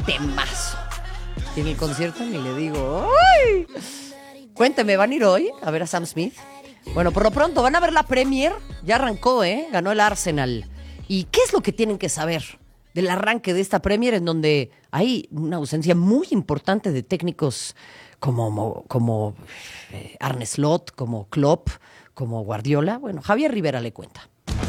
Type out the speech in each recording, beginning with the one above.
temazo. Y en el concierto ni le digo, ¡ay! Cuénteme, ¿van a ir hoy a ver a Sam Smith? Bueno, por lo pronto, van a ver la Premier. Ya arrancó, ganó el Arsenal. ¿Y qué es lo que tienen que saber del arranque de esta Premier, en donde hay una ausencia muy importante de técnicos como Arne Slot, como Klopp, como Guardiola? Bueno, Javier Rivera le cuenta.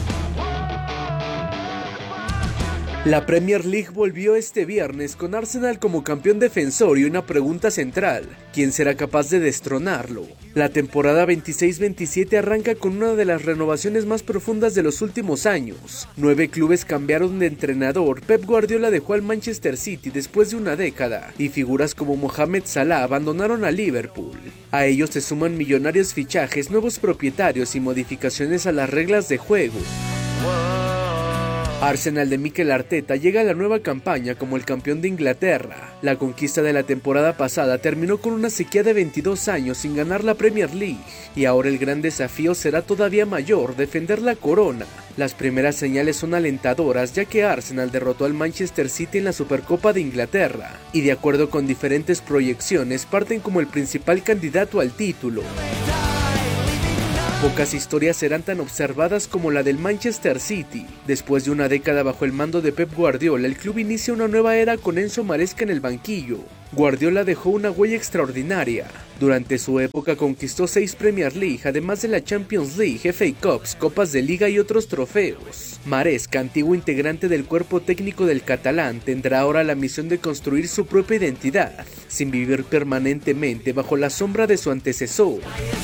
La Premier League volvió este viernes con Arsenal como campeón defensor y una pregunta central: ¿quién será capaz de destronarlo? La temporada 26-27 arranca con una de las renovaciones más profundas de los últimos años. 9 clubes cambiaron de entrenador. Pep Guardiola dejó al Manchester City después de una década, y figuras como Mohamed Salah abandonaron a Liverpool. A ellos se suman millonarios fichajes, nuevos propietarios y modificaciones a las reglas de juego. Arsenal de Mikel Arteta llega a la nueva campaña como el campeón de Inglaterra. La conquista de la temporada pasada terminó con una sequía de 22 años sin ganar la Premier League, y ahora el gran desafío será todavía mayor: defender la corona. Las primeras señales son alentadoras, ya que Arsenal derrotó al Manchester City en la Supercopa de Inglaterra, y de acuerdo con diferentes proyecciones parten como el principal candidato al título. Pocas historias serán tan observadas como la del Manchester City. Después de una década bajo el mando de Pep Guardiola, el club inicia una nueva era con Enzo Maresca en el banquillo. Guardiola dejó una huella extraordinaria. Durante su época conquistó 6 Premier League, además de la Champions League, FA Cups, Copas de Liga y otros trofeos. Maresca, antiguo integrante del cuerpo técnico del catalán, tendrá ahora la misión de construir su propia identidad, sin vivir permanentemente bajo la sombra de su antecesor.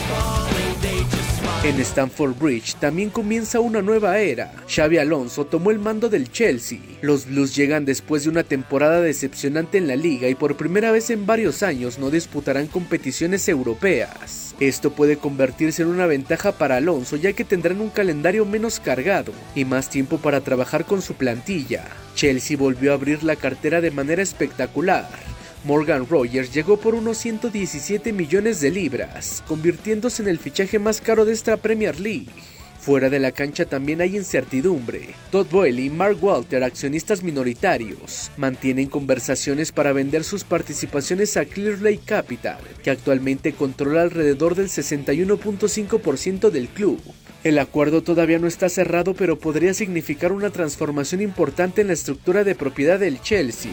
En Stamford Bridge también comienza una nueva era. Xabi Alonso tomó el mando del Chelsea. Los Blues llegan después de una temporada decepcionante en la liga y por primera vez en varios años no disputarán competiciones europeas. Esto puede convertirse en una ventaja para Alonso, ya que tendrán un calendario menos cargado y más tiempo para trabajar con su plantilla. Chelsea volvió a abrir la cartera de manera espectacular. Morgan Rogers llegó por unos 117 millones de libras, convirtiéndose en el fichaje más caro de esta Premier League. Fuera de la cancha también hay incertidumbre. Todd Boehly y Mark Walter, accionistas minoritarios, mantienen conversaciones para vender sus participaciones a Clear Lake Capital, que actualmente controla alrededor del 61.5% del club. El acuerdo todavía no está cerrado, pero podría significar una transformación importante en la estructura de propiedad del Chelsea.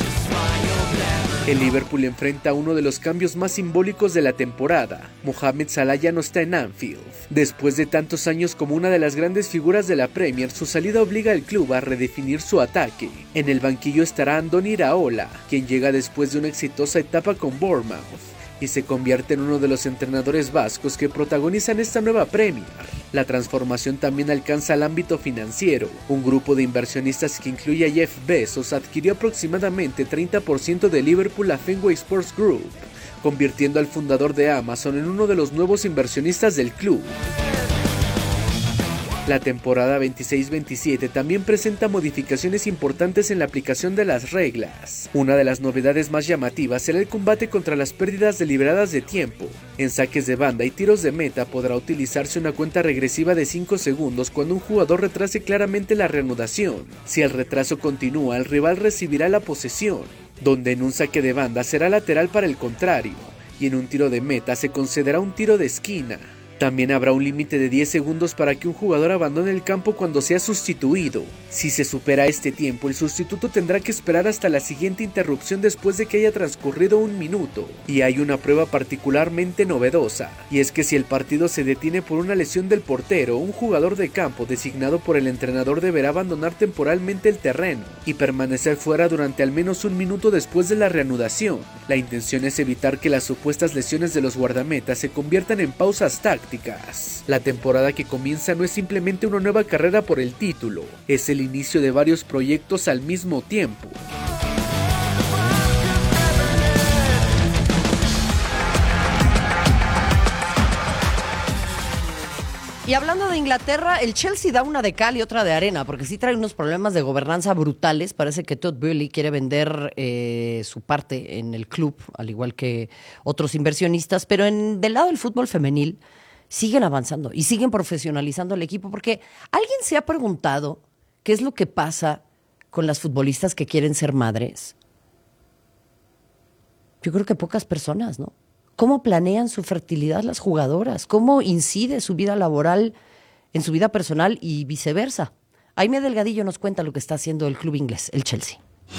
El Liverpool enfrenta uno de los cambios más simbólicos de la temporada. Mohamed Salah ya no está en Anfield. Después de tantos años como una de las grandes figuras de la Premier, su salida obliga al club a redefinir su ataque. En el banquillo estará Andoni Iraola, quien llega después de una exitosa etapa con Bournemouth, y se convierte en uno de los entrenadores vascos que protagonizan esta nueva Premier. La transformación también alcanza el ámbito financiero. Un grupo de inversionistas que incluye a Jeff Bezos adquirió aproximadamente 30% de Liverpool a Fenway Sports Group, convirtiendo al fundador de Amazon en uno de los nuevos inversionistas del club. La temporada 26-27 también presenta modificaciones importantes en la aplicación de las reglas. Una de las novedades más llamativas será el combate contra las pérdidas deliberadas de tiempo. En saques de banda y tiros de meta podrá utilizarse una cuenta regresiva de 5 segundos cuando un jugador retrase claramente la reanudación. Si el retraso continúa, el rival recibirá la posesión, donde en un saque de banda será lateral para el contrario, y en un tiro de meta se concederá un tiro de esquina. También habrá un límite de 10 segundos para que un jugador abandone el campo cuando sea sustituido. Si se supera este tiempo, el sustituto tendrá que esperar hasta la siguiente interrupción después de que haya transcurrido 1 minuto. Y hay una prueba particularmente novedosa, y es que si el partido se detiene por una lesión del portero, un jugador de campo designado por el entrenador deberá abandonar temporalmente el terreno y permanecer fuera durante al menos 1 minuto después de la reanudación. La intención es evitar que las supuestas lesiones de los guardametas se conviertan en pausas tácticas. La temporada que comienza no es simplemente una nueva carrera por el título, es el inicio de varios proyectos al mismo tiempo. Y hablando de Inglaterra, el Chelsea da una de cal y otra de arena, porque sí trae unos problemas de gobernanza brutales. Parece que Todd Boehly quiere vender su parte en el club, al igual que otros inversionistas, pero del lado del fútbol femenil siguen avanzando y siguen profesionalizando el equipo, porque ¿alguien se ha preguntado qué es lo que pasa con las futbolistas que quieren ser madres? Yo creo que pocas personas, ¿no? ¿Cómo planean su fertilidad las jugadoras? ¿Cómo incide su vida laboral en su vida personal y viceversa? Aimé Delgadillo nos cuenta lo que está haciendo el club inglés, el Chelsea.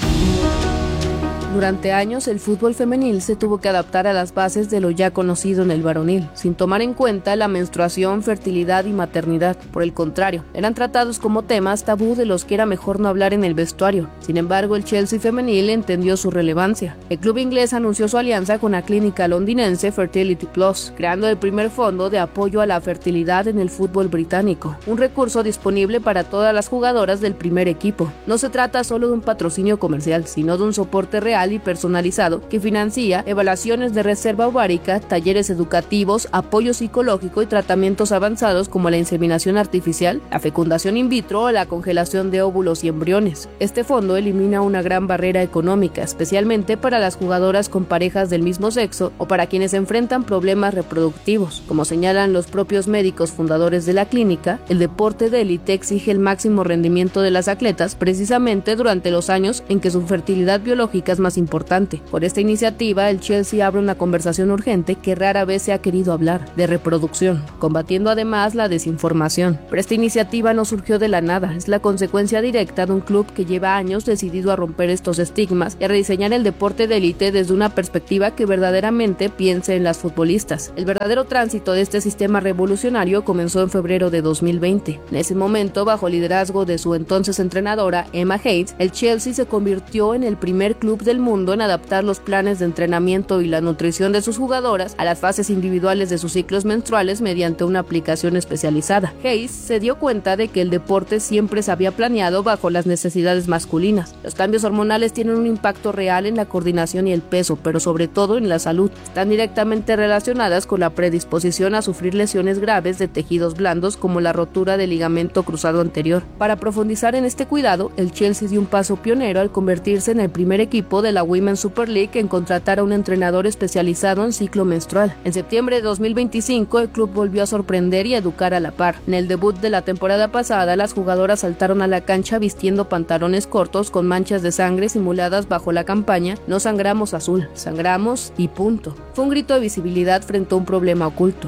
Durante años, el fútbol femenil se tuvo que adaptar a las bases de lo ya conocido en el varonil, sin tomar en cuenta la menstruación, fertilidad y maternidad. Por el contrario, eran tratados como temas tabú de los que era mejor no hablar en el vestuario. Sin embargo, el Chelsea femenil entendió su relevancia. El club inglés anunció su alianza con la clínica londinense Fertility Plus, creando el primer fondo de apoyo a la fertilidad en el fútbol británico, un recurso disponible para todas las jugadoras del primer equipo. No se trata solo de un patrocinio comercial, sino de un soporte real y personalizado que financia evaluaciones de reserva ovárica, talleres educativos, apoyo psicológico y tratamientos avanzados como la inseminación artificial, la fecundación in vitro o la congelación de óvulos y embriones. Este fondo elimina una gran barrera económica, especialmente para las jugadoras con parejas del mismo sexo o para quienes enfrentan problemas reproductivos. Como señalan los propios médicos fundadores de la clínica, el deporte de élite exige el máximo rendimiento de las atletas precisamente durante los años en que su fertilidad biológica es más importante. Por esta iniciativa, el Chelsea abre una conversación urgente que rara vez se ha querido hablar, de reproducción, combatiendo además la desinformación. Pero esta iniciativa no surgió de la nada, es la consecuencia directa de un club que lleva años decidido a romper estos estigmas y a rediseñar el deporte de élite desde una perspectiva que verdaderamente piense en las futbolistas. El verdadero tránsito de este sistema revolucionario comenzó en febrero de 2020. En ese momento, bajo liderazgo de su entonces entrenadora, Emma Hayes, el Chelsea se convirtió en el primer club del mundo en adaptar los planes de entrenamiento y la nutrición de sus jugadoras a las fases individuales de sus ciclos menstruales mediante una aplicación especializada. Hayes se dio cuenta de que el deporte siempre se había planeado bajo las necesidades masculinas. Los cambios hormonales tienen un impacto real en la coordinación y el peso, pero sobre todo en la salud. Están directamente relacionadas con la predisposición a sufrir lesiones graves de tejidos blandos como la rotura del ligamento cruzado anterior. Para profundizar en este cuidado, el Chelsea dio un paso pionero al convertirse en el primer equipo de la Women's Super League en contratar a un entrenador especializado en ciclo menstrual. En septiembre de 2025, el club volvió a sorprender y educar a la par. En el debut de la temporada pasada, las jugadoras saltaron a la cancha vistiendo pantalones cortos con manchas de sangre simuladas bajo la campaña "No sangramos azul, sangramos y punto". Fue un grito de visibilidad frente a un problema oculto.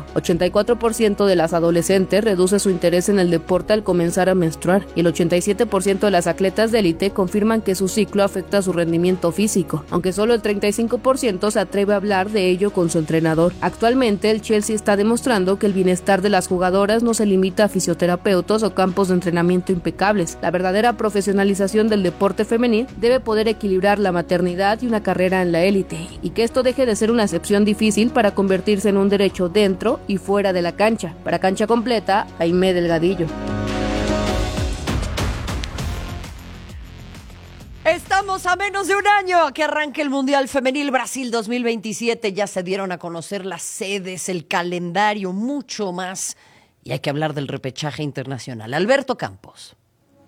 84% de las adolescentes reduce su interés en el deporte al comenzar a menstruar y el 87% de las atletas de élite confirman que su ciclo afecta su rendimiento físico, aunque solo el 35% se atreve a hablar de ello con su entrenador. Actualmente, el Chelsea está demostrando que el bienestar de las jugadoras no se limita a fisioterapeutas o campos de entrenamiento impecables. La verdadera profesionalización del deporte femenil debe poder equilibrar la maternidad y una carrera en la élite, y que esto deje de ser una excepción difícil para convertirse en un derecho dentro y fuera de la cancha. Para Cancha Completa, Aimé Delgadillo. Estamos a menos de un año a que arranque el Mundial Femenil Brasil 2027. Ya se dieron a conocer las sedes, el calendario, mucho más. Y hay que hablar del repechaje internacional. Alberto Campos.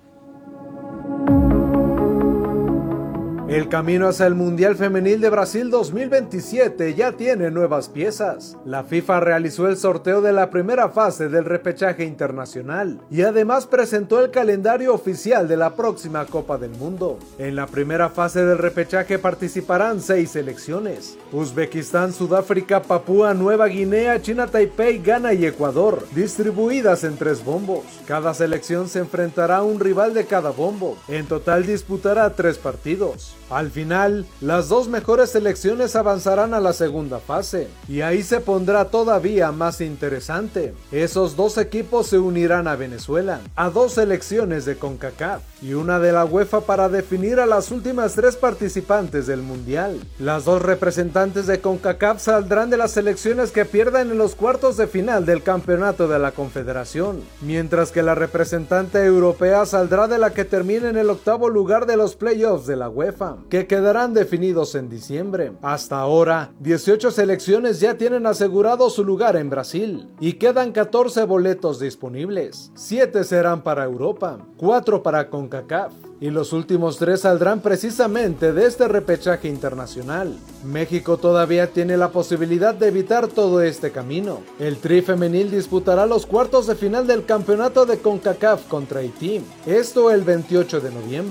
El camino hacia el Mundial Femenil de Brasil 2027 ya tiene nuevas piezas. La FIFA realizó el sorteo de la primera fase del repechaje internacional y además presentó el calendario oficial de la próxima Copa del Mundo. En la primera fase del repechaje participarán 6 selecciones: Uzbekistán, Sudáfrica, Papúa Nueva Guinea, China, Taipei, Ghana y Ecuador, distribuidas en 3 bombos. Cada selección se enfrentará a un rival de cada bombo. En total disputará 3 partidos. Al final, las 2 mejores selecciones avanzarán a la segunda fase, y ahí se pondrá todavía más interesante. Esos 2 equipos se unirán a Venezuela, a 2 selecciones de CONCACAF y una de la UEFA para definir a las últimas 3 participantes del Mundial. Las 2 representantes de CONCACAF saldrán de las selecciones que pierdan en los cuartos de final del Campeonato de la Confederación, mientras que la representante europea saldrá de la que termine en el 8º lugar de los playoffs de la UEFA, que quedarán definidos en diciembre. Hasta ahora, 18 selecciones ya tienen asegurado su lugar en Brasil y quedan 14 boletos disponibles. 7 serán para Europa, 4 para CONCACAF y los últimos 3 saldrán precisamente de este repechaje internacional. México todavía tiene la posibilidad de evitar todo este camino. El Tri femenil disputará los cuartos de final del campeonato de CONCACAF contra Haití, esto el 28 de noviembre.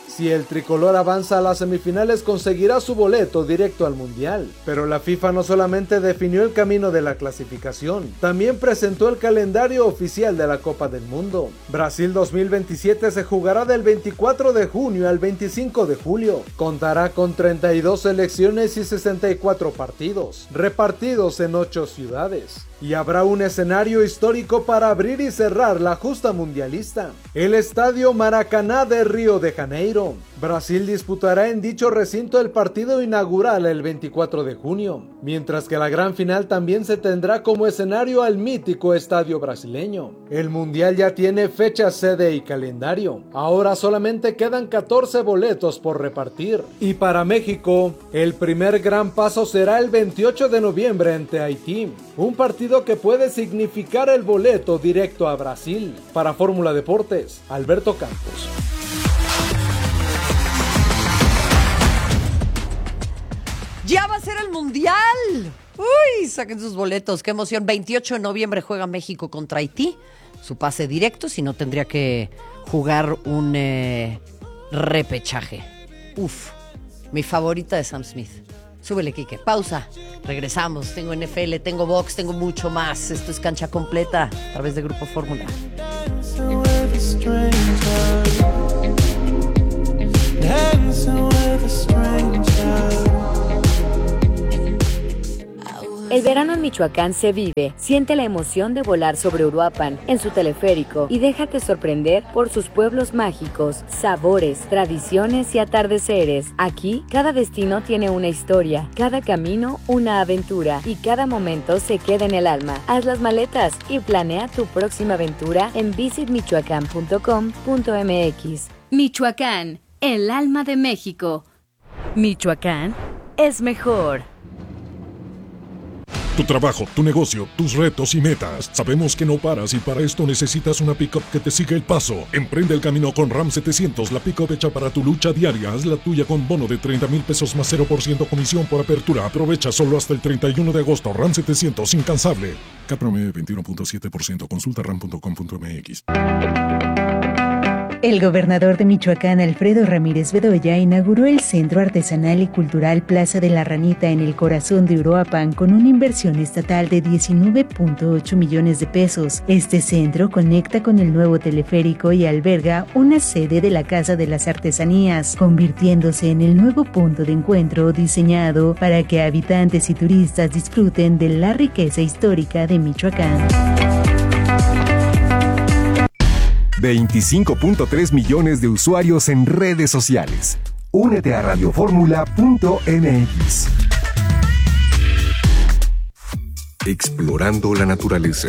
Si el tricolor avanza a las semifinales, conseguirá su boleto directo al Mundial. Pero la FIFA no solamente definió el camino de la clasificación, también presentó el calendario oficial de la Copa del Mundo. Brasil 2027 se jugará del 24 de junio al 25 de julio. Contará con 32 selecciones y 64 partidos, repartidos en 8 ciudades. Y habrá un escenario histórico para abrir y cerrar la justa mundialista: el Estadio Maracaná de Río de Janeiro. Brasil disputará en dicho recinto el partido inaugural el 24 de junio, mientras que la gran final también se tendrá como escenario al mítico Estadio Brasileño. El mundial ya tiene fecha, sede y calendario. Ahora solamente quedan 14 boletos por repartir. Y para México, el primer gran paso será el 28 de noviembre ante Haití, un partido que puede significar el boleto directo a Brasil. Para Fórmula Deportes, Alberto Campos. ¡Ya va a ser el Mundial! ¡Uy! Saquen sus boletos, qué emoción. 28 de noviembre juega México contra Haití. Su pase directo, si no tendría que jugar un repechaje. Uf, mi favorita de Sam Smith. Súbele, Quique. Pausa. Regresamos. Tengo NFL, tengo box, tengo mucho más. Esto es Cancha Completa a través de Grupo Fórmula. El verano en Michoacán se vive. Siente la emoción de volar sobre Uruapan en su teleférico y déjate sorprender por sus pueblos mágicos, sabores, tradiciones y atardeceres. Aquí, cada destino tiene una historia, cada camino una aventura y cada momento se queda en el alma. Haz las maletas y planea tu próxima aventura en visitmichoacán.com.mx. Michoacán, el alma de México. Michoacán es mejor. Tu trabajo, tu negocio, tus retos y metas. Sabemos que no paras y para esto necesitas una pick-up que te siga el paso. Emprende el camino con Ram 700, la pick-up hecha para tu lucha diaria. Haz la tuya con bono de 30,000 pesos más 0% comisión por apertura. Aprovecha solo hasta el 31 de agosto. Ram 700, incansable. CAPROME 21.7%. Consulta ram.com.mx. El gobernador de Michoacán, Alfredo Ramírez Bedoya, inauguró el Centro Artesanal y Cultural Plaza de la Ranita en el corazón de Uruapan con una inversión estatal de 19.8 millones de pesos. Este centro conecta con el nuevo teleférico y alberga una sede de la Casa de las Artesanías, convirtiéndose en el nuevo punto de encuentro diseñado para que habitantes y turistas disfruten de la riqueza histórica de Michoacán. 25.3 millones de usuarios en redes sociales. Únete a radioformula.mx. Explorando la naturaleza.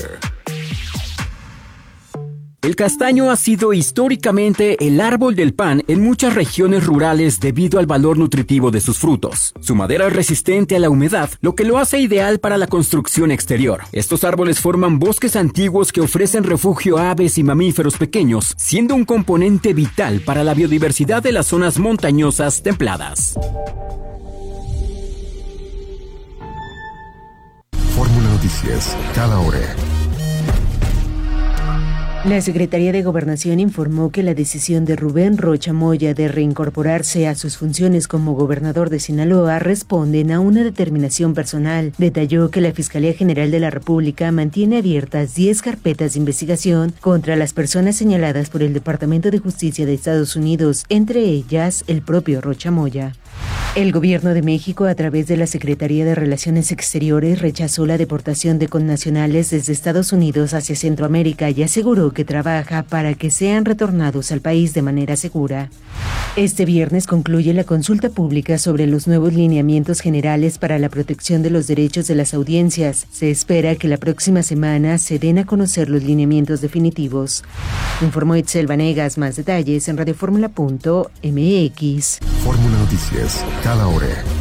El castaño ha sido históricamente el árbol del pan en muchas regiones rurales debido al valor nutritivo de sus frutos. Su madera es resistente a la humedad, lo que lo hace ideal para la construcción exterior. Estos árboles forman bosques antiguos que ofrecen refugio a aves y mamíferos pequeños, siendo un componente vital para la biodiversidad de las zonas montañosas templadas. Fórmula Noticias, cada hora. La Secretaría de Gobernación informó que la decisión de Rubén Rocha Moya de reincorporarse a sus funciones como gobernador de Sinaloa responden a una determinación personal. Detalló que la Fiscalía General de la República mantiene abiertas 10 carpetas de investigación contra las personas señaladas por el Departamento de Justicia de Estados Unidos, entre ellas el propio Rocha Moya. El Gobierno de México, a través de la Secretaría de Relaciones Exteriores, rechazó la deportación de connacionales desde Estados Unidos hacia Centroamérica y aseguró que trabaja para que sean retornados al país de manera segura. Este viernes concluye la consulta pública sobre los nuevos lineamientos generales para la protección de los derechos de las audiencias. Se espera que la próxima semana se den a conocer los lineamientos definitivos. Informó Itzel Vanegas. Más detalles en radioformula.mx. Fórmula Noticias, cada hora.